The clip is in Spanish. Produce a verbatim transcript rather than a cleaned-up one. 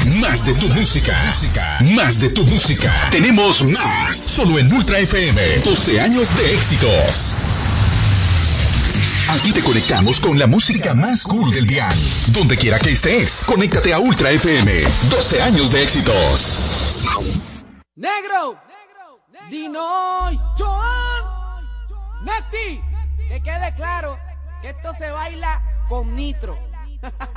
Más de tu música. Más de tu música. Tenemos más. Solo en Ultra F M. doce años de éxitos. Aquí te conectamos con la música más cool del dial. Donde quiera que estés, conéctate a Ultra F M. doce años de éxitos. Negro, Dinois, Joan, Nati, que quede claro que esto se baila con nitro.